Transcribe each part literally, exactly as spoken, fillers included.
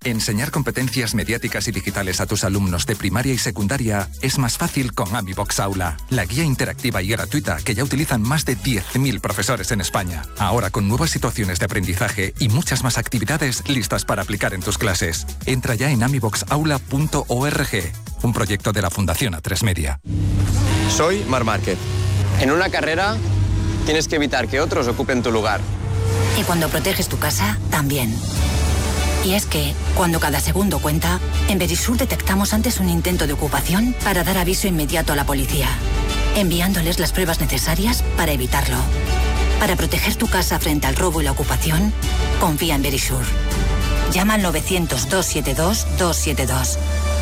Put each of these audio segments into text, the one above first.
Enseñar competencias mediáticas y digitales a tus alumnos de primaria y secundaria es más fácil con AmiBox Aula, la guía interactiva y gratuita que ya utilizan más de diez mil profesores en España. Ahora con nuevas situaciones de aprendizaje y muchas más actividades listas para aplicar en tus clases. Entra ya en amibox aula punto org, un proyecto de la Fundación A tres Media. Soy Marc Márquez. En una carrera tienes que evitar que otros ocupen tu lugar. Y cuando proteges tu casa, también. Y es que, cuando cada segundo cuenta, en Verisur detectamos antes un intento de ocupación para dar aviso inmediato a la policía, enviándoles las pruebas necesarias para evitarlo. Para proteger tu casa frente al robo y la ocupación, confía en Verisur. Llama al novecientos, doscientos setenta y dos, doscientos setenta y dos.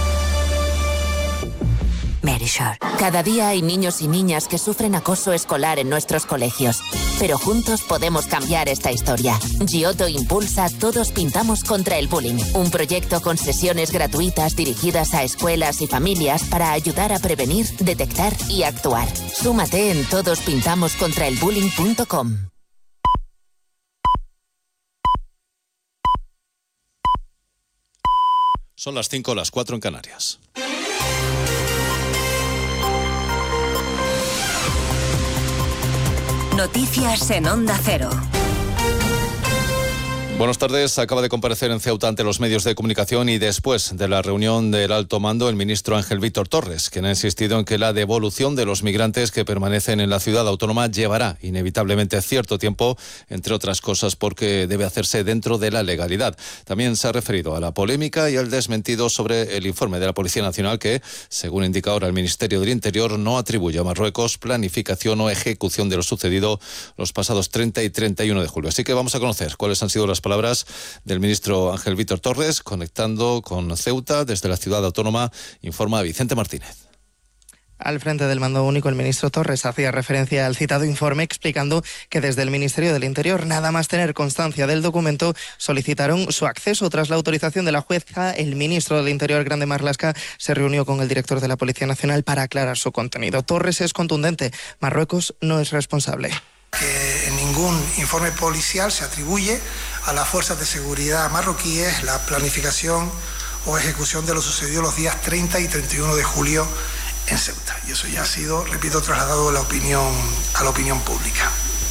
Verisur. Cada día hay niños y niñas que sufren acoso escolar en nuestros colegios. Pero juntos podemos cambiar esta historia. Giotto impulsa Todos Pintamos contra el Bullying, un proyecto con sesiones gratuitas dirigidas a escuelas y familias para ayudar a prevenir, detectar y actuar. Súmate en todos pintamos contra el bullying punto com. Son las cinco, las cuatro en Canarias. Noticias en Onda Cero. Buenas tardes. Acaba de comparecer en Ceuta ante los medios de comunicación y después de la reunión del alto mando el ministro Ángel Víctor Torres, quien ha insistido en que la devolución de los migrantes que permanecen en la ciudad autónoma llevará inevitablemente cierto tiempo, entre otras cosas porque debe hacerse dentro de la legalidad. También se ha referido a la polémica y al desmentido sobre el informe de la Policía Nacional que, según indica ahora el Ministerio del Interior, no atribuye a Marruecos planificación o ejecución de lo sucedido los pasados treinta y treinta y uno de julio. Así que vamos a conocer cuáles han sido las palabras del ministro Ángel Víctor Torres, conectando con Ceuta desde la ciudad autónoma, informa Vicente Martínez. Al frente del mando único, el ministro Torres hacía referencia al citado informe explicando que desde el Ministerio del Interior, nada más tener constancia del documento, solicitaron su acceso. Tras la autorización de la jueza, el ministro del Interior, Grande Marlaska, se reunió con el director de la Policía Nacional para aclarar su contenido. Torres es contundente: Marruecos no es responsable. Que en ningún informe policial se atribuye a las fuerzas de seguridad marroquíes la planificación o ejecución de lo sucedido los días treinta y treinta y uno de julio en Ceuta. Y eso ya ha sido, repito, trasladado a la opinión, a la opinión pública.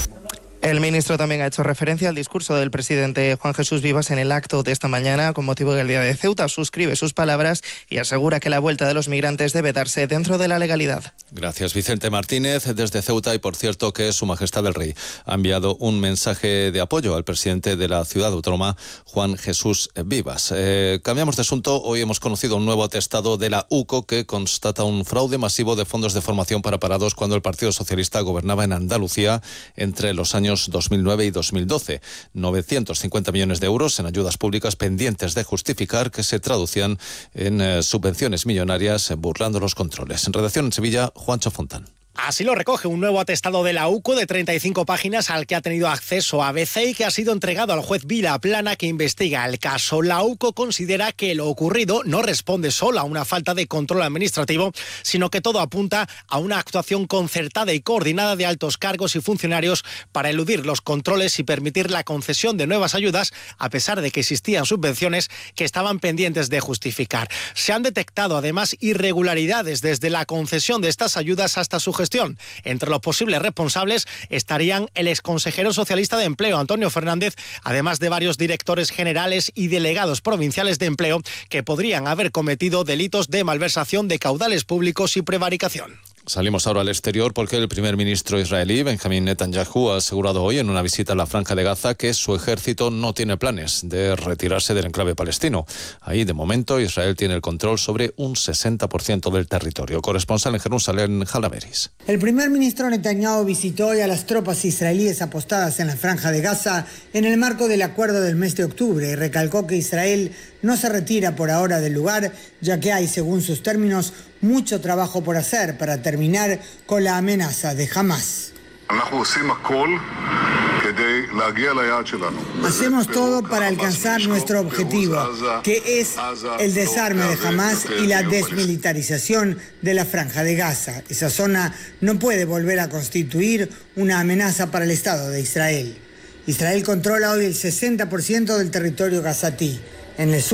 El ministro también ha hecho referencia al discurso del presidente Juan Jesús Vivas en el acto de esta mañana con motivo del Día de Ceuta. Suscribe sus palabras y asegura que la vuelta de los migrantes debe darse dentro de la legalidad. Gracias, Vicente Martínez, desde Ceuta. Y por cierto que Su Majestad el Rey ha enviado un mensaje de apoyo al presidente de la ciudad autónoma, Juan Jesús Vivas. Eh, cambiamos de asunto. Hoy hemos conocido un nuevo atestado de la U C O que constata un fraude masivo de fondos de formación para parados cuando el Partido Socialista gobernaba en Andalucía entre los años dos mil nueve y dos mil doce. novecientos cincuenta millones de euros en ayudas públicas pendientes de justificar, que se traducían en eh, subvenciones millonarias, eh, burlando los controles. En redacción en Sevilla, Juancho Fontán. Así lo recoge un nuevo atestado de la U C O de treinta y cinco páginas al que ha tenido acceso A B C y que ha sido entregado al juez Vilaplana, que investiga el caso. La U C O considera que lo ocurrido no responde solo a una falta de control administrativo, sino que todo apunta a una actuación concertada y coordinada de altos cargos y funcionarios para eludir los controles y permitir la concesión de nuevas ayudas, a pesar de que existían subvenciones que estaban pendientes de justificar. Se han detectado además irregularidades desde la concesión de estas ayudas hasta su gestión. Entre los posibles responsables estarían el exconsejero socialista de Empleo, Antonio Fernández, además de varios directores generales y delegados provinciales de empleo que podrían haber cometido delitos de malversación de caudales públicos y prevaricación. Salimos ahora al exterior porque el primer ministro israelí, Benjamín Netanyahu, ha asegurado hoy en una visita a la Franja de Gaza que su ejército no tiene planes de retirarse del enclave palestino. Ahí, de momento, Israel tiene el control sobre un sesenta por ciento del territorio. Corresponsal en Jerusalén, Jalaveris. El primer ministro Netanyahu visitó hoy a las tropas israelíes apostadas en la Franja de Gaza en el marco del acuerdo del mes de octubre y recalcó que Israel no se retira por ahora del lugar, ya que hay, según sus términos, mucho trabajo por hacer para terminar con la amenaza de Hamás. Hacemos todo para alcanzar nuestro objetivo, que es el desarme de Hamás y la desmilitarización de la Franja de Gaza. Esa zona no puede volver a constituir una amenaza para el Estado de Israel. Israel controla hoy el sesenta por ciento del territorio gazatí. En el sur